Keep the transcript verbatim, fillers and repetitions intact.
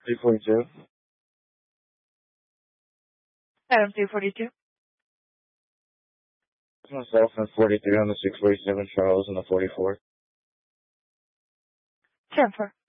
three forty-two. Item three forty-two. It's myself and forty-three on the six forty-seven Charles and the forty-four. ten four.